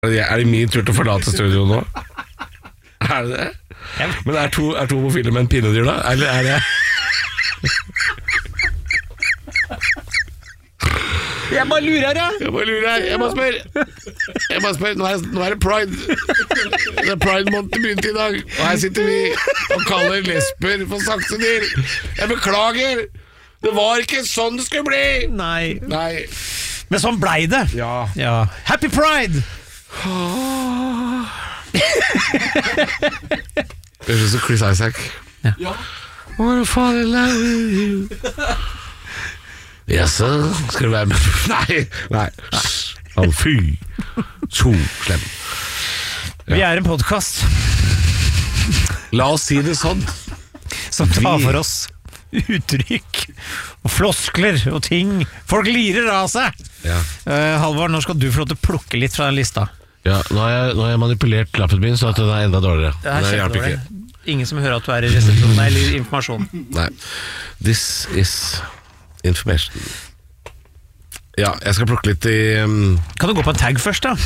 det min tur til å forlate studio nå? Er det det? Ja. Men er to homofile med en pinnedyr da? Eller det Jeg bare lurer. Jeg bare spør. Nå er det Pride. Det er Pride-måned begynt i dag, og her sitter vi og kaller lesber for saksedyr. Jeg beklager. Det var ikke sånn det skulle bli. Nei. Men sånn blei det. Ja. Happy Pride. Det er så Chris Isaac. Ja. Wanna fall in love with you. Jaså, skal du være med? Nei. Fy. Så slem. Vi er en podcast La oss si det sånn. Som tar for oss uttrykk og floskler og ting folk lirer av seg. Halvor, nå skal du få lov til å plukke litt fra den lista. Ja, nå har jeg manipulert lappen min så at den er enda dårligere. Det er kjempedårlig. Ingen som hører at du er i resepsjonen eller informasjon. Nei. This is information. Ja, jeg skal plukke litt i Kan du gå på en tag først da?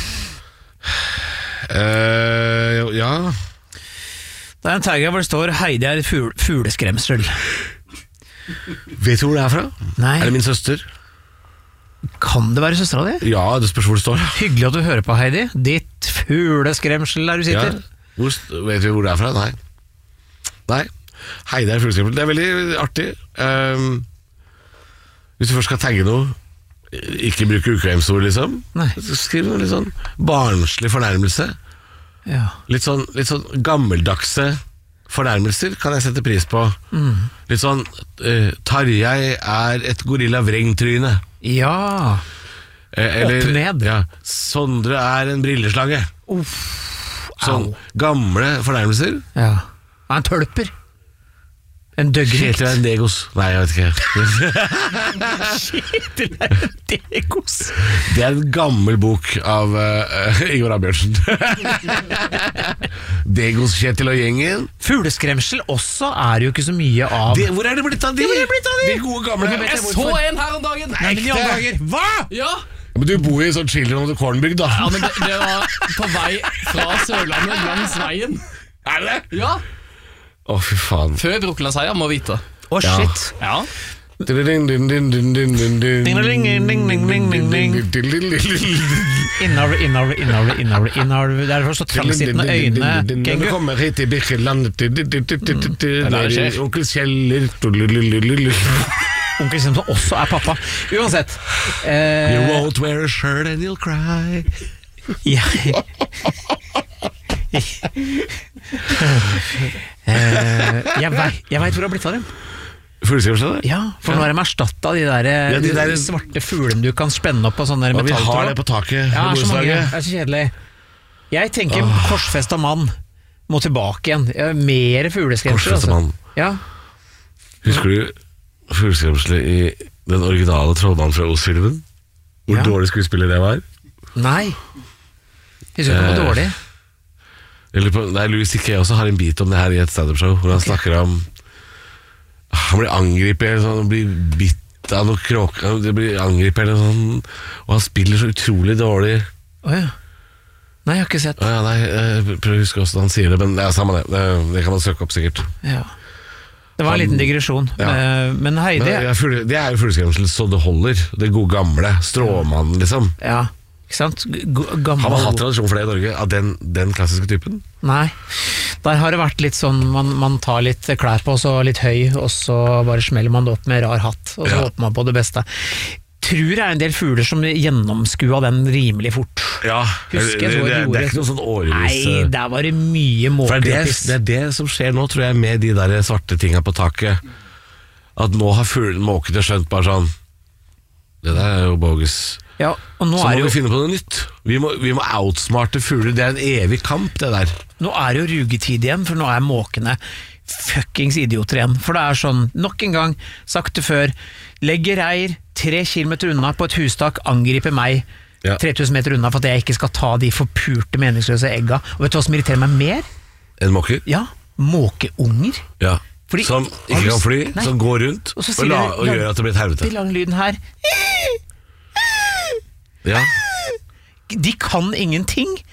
Ja. Det er en tag her hvor det står Heidi er et fugleskremsel. Vet du hvor det er fra? Nei. Er det min søster? Kan det være søstera di? Ja, det spørs hvor det står. Hyggelig at du hører på, Heidi. Ditt fugleskremsel der du sitter. Ja. Vet du hvor det er fra? Nei. Heidi er fugleskremsel. Det er veldig artig. Hvis du først skal tagge noe, ikke bruke ukvemsord liksom. Nei. Skriv noe litt sånn barnslig fornærmelse. Ja. Litt sånn gammeldagse fornærmelser kan jeg sette pris på. Litt sånn Tarjei er et gorilla-vrengtryne. Ja. Eller, opp ned. Ja, Sondre er en brilleslange. Sånn gamle fornærmelser. Ja. En tølper. En døggrikt. Kjetil er en degos. Nei, jeg vet ikke. Kjetil er en degos. Det er en gammel bok av Igor Ambjørnsen. Degos, Kjetil og gjengen. Fugleskremsel også er jo ikke så mye av Hvor er det blitt av de? De gode gamle. Jeg så en her om dagen. Hva? Ja. Men du bor i sånn Children of the Cornbygd da. Ja, men det var på vei fra Sørlandet langs veien. Er det? Ja. Fy faen. Før Brokkelandseier må vite. Shit. Ja. Innavl. Det er så trangsittende øyne. Du kommer hit til Birkelandet. Onkel Kjeller. Onkel som også er pappa. Uansett. You won't wear a shirt and you'll cry. Jeg vet hvor det har blitt av dem. Fugleskremsel? Ja, for nå er de erstattet de der svarte fuglene du kan spenne opp på sånne metalltråd. Vi har det på taket. Ja, så mange, det er så kjedelig. Jeg tenker korsfestet mann må tilbake igjen. Mer fugleskremsel. Korsfestet mann. Ja. Husker du fugleskremselet i den originale Trollmannen fra Os-filmen? Hvor dårlig skuespiller det var? Nei. Husker du ikke hvor dårlig? Louis C.K. også har en bit om det her i et stand-up-show hvor han snakker om han blir angripet han blir bitt av noe kråke, det blir angripet eller sånn, og han spiller så utrolig dårlig. Nei, jeg har ikke sett. Prøv å huske hvordan han sier det, men det er samme det kan man søke opp sikkert. Ja. Det var en liten digresjon. Men Heidi det er jo fugleskremsel så det holder. Det gode gamle stråmannen liksom. Ja, ikke sant? Har man hatt tradisjon for det i Norge av den klassiske typen? Nei, der har det vært litt sånn man tar litt klær på, så litt høy, og så bare smeller man det opp med rar hatt, og så håper man på det beste. Tror det er en del fugler som gjennomskua den rimelig fort. Ja, det er ikke noe sånn årevis. Nei, der var det mye måkepiss. Det er det som skjer nå, tror jeg, med de der svarte tinga på taket. At nå har måkene skjønt bare sånn, det der er jo bogus. Ja, og nå så må vi finne på noe nytt. Vi må outsmarte fugler. Det er en evig kamp, det der. Nå er det jo rugetid igjen, for nå er måkene fuckings idioter igjen. For det er sånn, nok en gang, sagt det før, legger reir 3 kilometer unna på et hustak, angriper meg 3000 meter unna for at jeg ikke skal ta de forpurte meningsløse egga. Og vet du hva som irriterer meg mer? En måker? Ja, måkeunger. Ja. Som ikke kan fly, som går rundt og gjør at det blir et helvete. De lager lyden her. Ja. De kan ingenting.